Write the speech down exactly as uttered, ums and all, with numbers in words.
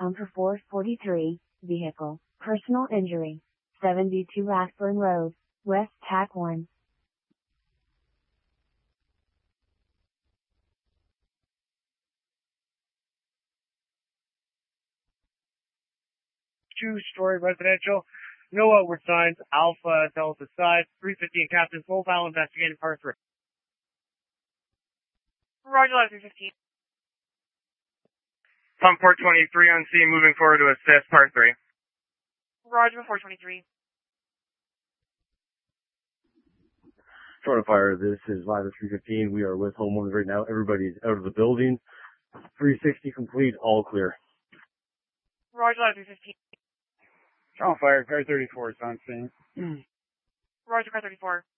come for four forty-three, vehicle, personal injury, seventy-two Rathburn Road, West Tack one. Two-story residential, no outward signs, Alpha Delta side, three fifteen Captain's Mobile investigating par three. Roger, three fifteen. Pump four twenty-three on scene, moving forward to assist par three. Roger, four twenty-three. Florida Fire, this is live at three fifteen. We are with homeowners right now. Everybody's out of the building. three sixty complete, all clear. Roger, three fifteen. Toronto Fire, car thirty-four is on scene. Roger, car thirty-four.